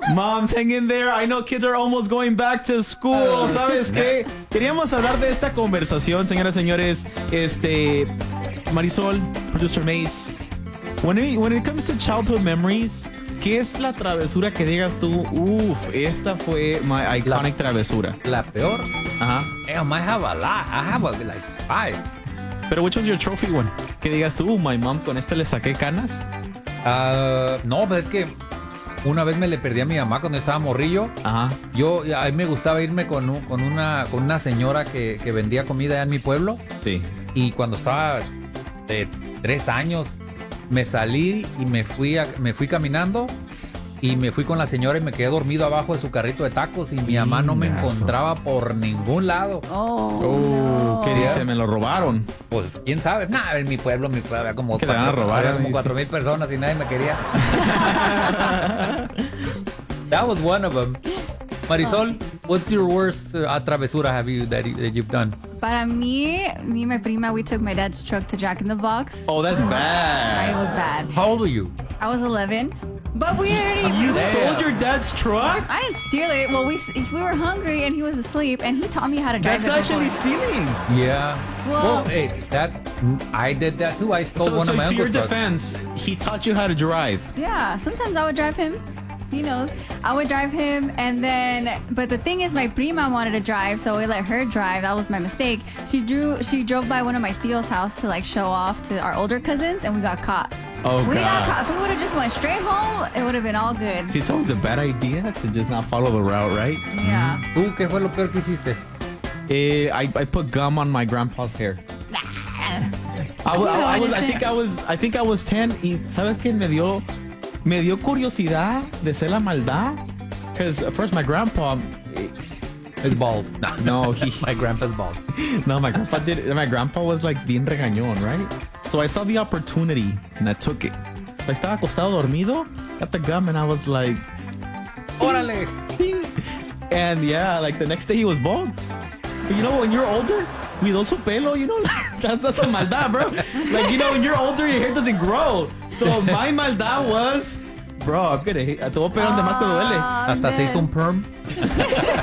Moms, hang in there. I know kids are almost going back to school. ¿Sabes qué? Queríamos hablar de esta conversación, señoras y señores. Marisol, producer Mace. When it comes to childhood memories, ¿qué es la travesura que digas tú? Esta fue my iconic travesura. La peor? Ajá. Damn, I have a lot. I have like 5. Pero which was your trophy one? Que digas tú, my mom, con esta le saqué canas. No, pues es que una vez me le perdí a mi mamá cuando estaba morrillo. Ajá. A mí me gustaba irme con una señora que vendía comida allá en mi pueblo. Sí. Y cuando estaba de 3 años, me salí y me fui caminando y me fui con la señora y me quedé dormido abajo de su carrito de tacos y mi mamá no me encontraba por ningún lado. ¿Qué dice? ¿Me lo robaron? Pues quién sabe. Nah, en mi pueblo había como, ¿Qué le van a robar? había como 4,000 personas y nadie me quería. That was one of them. Marisol, what's your worst travesura that you've done? Para me and my prima, we took my dad's truck to Jack in the Box. Oh, that's bad. It was bad. How old were you? I was 11. But we already... You stole your dad's truck? I didn't steal it. Well, we were hungry and he was asleep and he taught me how to drive. That's actually stealing. Yeah. Well, hey, I did that too. I stole one of my to your uncle's trucks. defense, he taught you how to drive. Yeah, sometimes I would drive him. He knows. I would drive him and then... But the thing is, my prima wanted to drive, so we let her drive. That was my mistake. She drove by one of my tíos' house to like show off to our older cousins and we got caught. Oh, We got God. caught. If we would have just went straight home, it would have been all good. See, it's always a bad idea to just not follow the route, right? Yeah. ¿Tú qué fue lo peor que hiciste? I put gum on my grandpa's hair. I think I was 10 y ¿sabes qué? Me dio curiosidad de hacer la maldad. Because first my grandpa... It's bald. No, My grandpa's bald. No, my grandpa was like bien regañón, right? So I saw the opportunity and I took it. So I estaba acostado dormido, got the gum and I was like... Órale. And yeah, like the next day he was bald. But you know, when you're older, cuidó su pelo, you know, that's a maldad, bro. Like, you know, when you're older, your hair doesn't grow. So my maldad was, bro, I'm gonna hate, te voy a pegar donde más te duele. Hasta se hizo un perm.